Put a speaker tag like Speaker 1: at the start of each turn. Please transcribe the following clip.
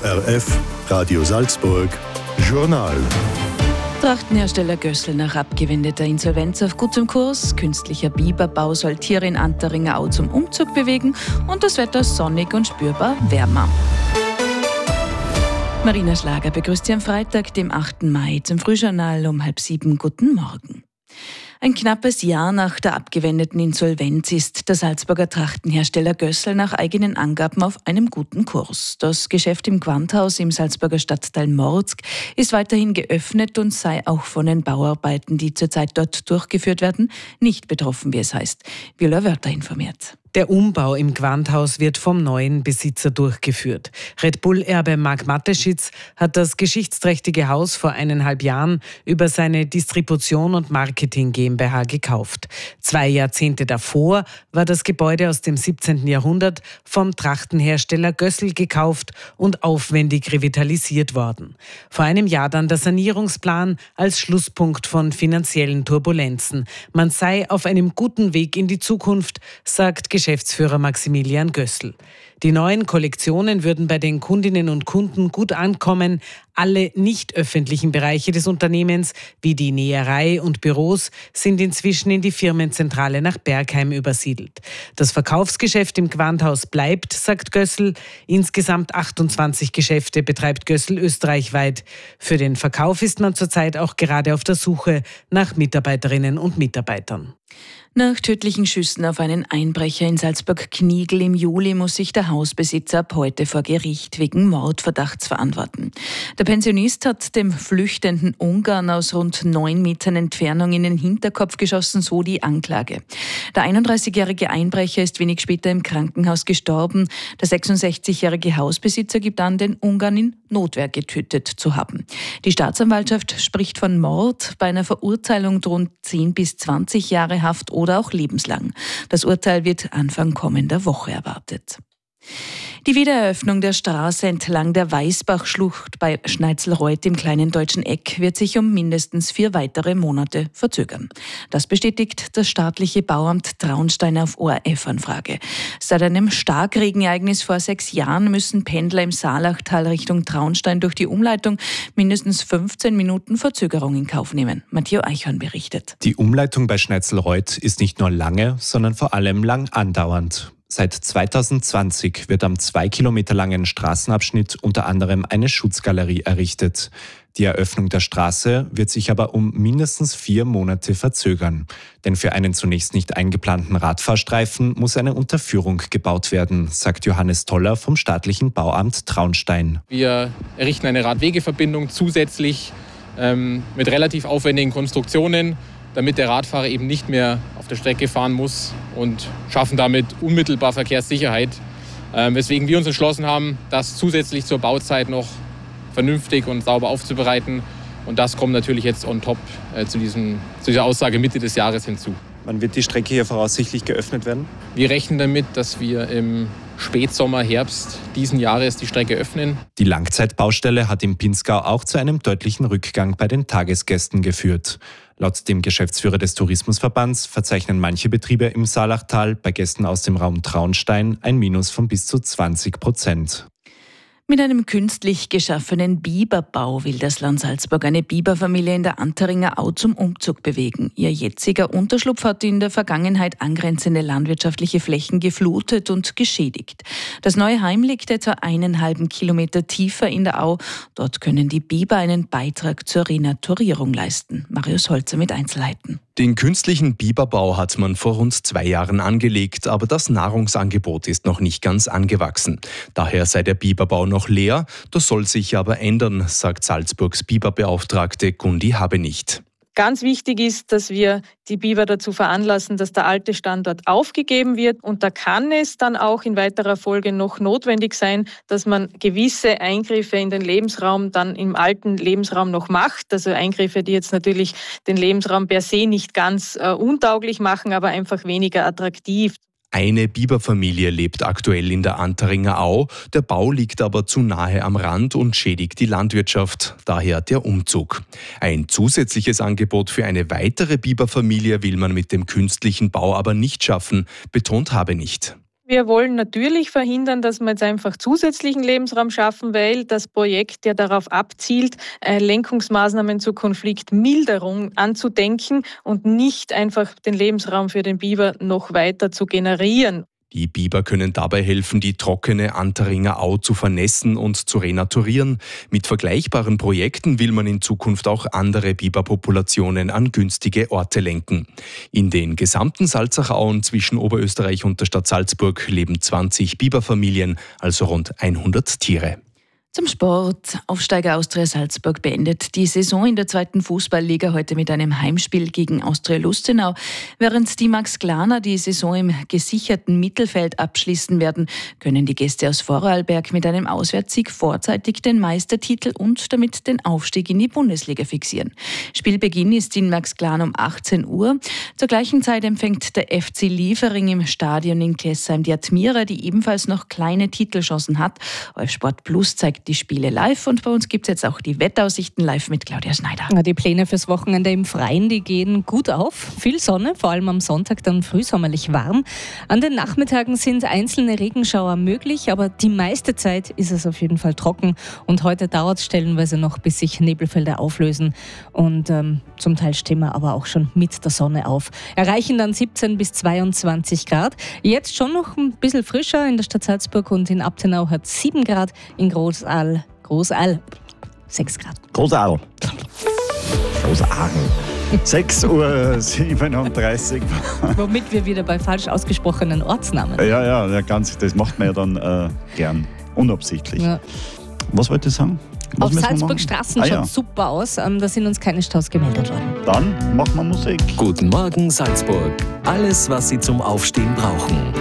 Speaker 1: ORF Radio Salzburg Journal.
Speaker 2: Trachtenhersteller Gössel nach abgewendeter Insolvenz auf gutem Kurs. Künstlicher Biberbau soll Tiere in Anteringer Au zum Umzug bewegen und das Wetter sonnig und spürbar wärmer. Marina Schlager begrüßt Sie am Freitag, dem 8. Mai, zum Frühjournal um 6:30. Guten Morgen. Ein knappes Jahr nach der abgewendeten Insolvenz ist der Salzburger Trachtenhersteller Gössel nach eigenen Angaben auf einem guten Kurs. Das Geschäft im Gewandhaus im Salzburger Stadtteil Morzg ist weiterhin geöffnet und sei auch von den Bauarbeiten, die zurzeit dort durchgeführt werden, nicht betroffen, wie es heißt. Viola Wörter informiert.
Speaker 3: Der Umbau im Gewandhaus wird vom neuen Besitzer durchgeführt. Red Bull-Erbe Marc Mateschitz hat das geschichtsträchtige Haus vor 1,5 Jahren über seine Distribution und Marketing GmbH gekauft. 2 Jahrzehnte davor war das Gebäude aus dem 17. Jahrhundert vom Trachtenhersteller Gössel gekauft und aufwendig revitalisiert worden. Vor einem Jahr dann der Sanierungsplan als Schlusspunkt von finanziellen Turbulenzen. Man sei auf einem guten Weg in die Zukunft, sagt Geschäftsführer Maximilian Gössel. Die neuen Kollektionen würden bei den Kundinnen und Kunden gut ankommen. Alle nicht öffentlichen Bereiche des Unternehmens, wie die Näherei und Büros, sind inzwischen in die Firmenzentrale nach Bergheim übersiedelt. Das Verkaufsgeschäft im Gewandhaus bleibt, sagt Gössel. Insgesamt 28 Geschäfte betreibt Gössel österreichweit. Für den Verkauf ist man zurzeit auch gerade auf der Suche nach Mitarbeiterinnen und Mitarbeitern.
Speaker 2: Nach tödlichen Schüssen auf einen Einbrecher in Salzburg-Kniegl im Juli muss sich der Hausbesitzer ab heute vor Gericht wegen Mordverdachts verantworten. Der Pensionist hat dem flüchtenden Ungarn aus rund 9 Metern Entfernung in den Hinterkopf geschossen, so die Anklage. Der 31-jährige Einbrecher ist wenig später im Krankenhaus gestorben. Der 66-jährige Hausbesitzer gibt an, den Ungarn in Notwehr getötet zu haben. Die Staatsanwaltschaft spricht von Mord. Bei einer Verurteilung drohen 10 bis 20 Jahre Haft oder auch lebenslang. Das Urteil wird Anfang kommender Woche erwartet. Die Wiedereröffnung der Straße entlang der Weißbach-Schlucht bei Schneizelreuth im kleinen deutschen Eck wird sich um mindestens 4 weitere Monate verzögern. Das bestätigt das staatliche Bauamt Traunstein auf ORF-Anfrage. Seit einem Starkregenereignis vor 6 Jahren müssen Pendler im Saalachtal Richtung Traunstein durch die Umleitung mindestens 15 Minuten Verzögerung in Kauf nehmen. Matteo Eichhorn berichtet.
Speaker 4: Die Umleitung bei Schneizelreuth ist nicht nur lange, sondern vor allem lang andauernd. Seit 2020 wird am 2 Kilometer langen Straßenabschnitt unter anderem eine Schutzgalerie errichtet. Die Eröffnung der Straße wird sich aber um mindestens 4 Monate verzögern. Denn für einen zunächst nicht eingeplanten Radfahrstreifen muss eine Unterführung gebaut werden, sagt Johannes Toller vom staatlichen Bauamt Traunstein.
Speaker 5: Wir errichten eine Radwegeverbindung zusätzlich mit relativ aufwendigen Konstruktionen, damit der Radfahrer eben nicht mehr auf der Strecke fahren muss und schaffen damit unmittelbar Verkehrssicherheit. Weswegen wir uns entschlossen haben, das zusätzlich zur Bauzeit noch vernünftig und sauber aufzubereiten. Und das kommt natürlich jetzt on top zu dieser Aussage Mitte des Jahres hinzu.
Speaker 4: Wann wird die Strecke hier voraussichtlich geöffnet werden?
Speaker 5: Wir rechnen damit, dass wir im Spätsommer, Herbst diesen Jahres die Strecke öffnen.
Speaker 4: Die Langzeitbaustelle hat im Pinzgau auch zu einem deutlichen Rückgang bei den Tagesgästen geführt. Laut dem Geschäftsführer des Tourismusverbands verzeichnen manche Betriebe im Saalachtal bei Gästen aus dem Raum Traunstein ein Minus von bis zu 20%.
Speaker 2: Mit einem künstlich geschaffenen Biberbau will das Land Salzburg eine Biberfamilie in der Anteringer Au zum Umzug bewegen. Ihr jetziger Unterschlupf hat in der Vergangenheit angrenzende landwirtschaftliche Flächen geflutet und geschädigt. Das neue Heim liegt etwa 1,5 Kilometer tiefer in der Au. Dort können die Biber einen Beitrag zur Renaturierung leisten. Marius Holzer mit Einzelheiten.
Speaker 6: Den künstlichen Biberbau hat man vor rund 2 Jahren angelegt, aber das Nahrungsangebot ist noch nicht ganz angewachsen. Daher sei der Biberbau noch leer, das soll sich aber ändern, sagt Salzburgs Biberbeauftragte Gundi Habenicht.
Speaker 7: Ganz wichtig ist, dass wir die Biber dazu veranlassen, dass der alte Standort aufgegeben wird. Und da kann es dann auch in weiterer Folge noch notwendig sein, dass man gewisse Eingriffe in den Lebensraum dann im alten Lebensraum noch macht. Also Eingriffe, die jetzt natürlich den Lebensraum per se nicht ganz untauglich machen, aber einfach weniger attraktiv.
Speaker 6: Eine Biberfamilie lebt aktuell in der Anteringer Au. Der Bau liegt aber zu nahe am Rand und schädigt die Landwirtschaft. Daher der Umzug. Ein zusätzliches Angebot für eine weitere Biberfamilie will man mit dem künstlichen Bau aber nicht schaffen, betont Habenicht.
Speaker 7: Wir wollen natürlich verhindern, dass wir jetzt einfach zusätzlichen Lebensraum schaffen, weil das Projekt ja darauf abzielt, Lenkungsmaßnahmen zur Konfliktmilderung anzudenken und nicht einfach den Lebensraum für den Biber noch weiter zu generieren.
Speaker 6: Die Biber können dabei helfen, die trockene Anteringer Au zu vernässen und zu renaturieren. Mit vergleichbaren Projekten will man in Zukunft auch andere Biberpopulationen an günstige Orte lenken. In den gesamten Salzachauen zwischen Oberösterreich und der Stadt Salzburg leben 20 Biberfamilien, also rund 100 Tiere.
Speaker 2: Zum Sport. Aufsteiger Austria Salzburg beendet die Saison in der 2. Fußballliga heute mit einem Heimspiel gegen Austria Lustenau. Während die Max Glaner die Saison im gesicherten Mittelfeld abschließen werden, können die Gäste aus Vorarlberg mit einem Auswärtssieg vorzeitig den Meistertitel und damit den Aufstieg in die Bundesliga fixieren. Spielbeginn ist in Max Glaner um 18 Uhr. Zur gleichen Zeit empfängt der FC Liefering im Stadion in Klessheim die Admira, die ebenfalls noch kleine Titelchancen hat. ORF Sport Plus zeigt die Spiele live und bei uns gibt es jetzt auch die Wetteraussichten live mit Claudia Schneider.
Speaker 8: Die Pläne fürs Wochenende im Freien, die gehen gut auf. Viel Sonne, vor allem am Sonntag dann frühsommerlich warm. An den Nachmittagen sind einzelne Regenschauer möglich, aber die meiste Zeit ist es auf jeden Fall trocken und heute dauert es stellenweise noch, bis sich Nebelfelder auflösen und zum Teil stehen wir aber auch schon mit der Sonne auf. Erreichen dann 17 bis 22 Grad. Jetzt schon noch ein bisschen frischer in der Stadt Salzburg und in Abtenau hat 7 Grad, in Großal 6 Grad.
Speaker 9: Großarl. 6:37 Uhr.
Speaker 8: Womit wir wieder bei falsch ausgesprochenen Ortsnamen.
Speaker 9: Ja, ganz, das macht man ja dann gern, unabsichtlich. Ja. Was wollte ich sagen?
Speaker 8: Auf Salzburg Straßen schaut super aus, da sind uns keine Staus gemeldet worden.
Speaker 9: Dann machen wir Musik.
Speaker 10: Guten Morgen Salzburg. Alles, was Sie zum Aufstehen brauchen.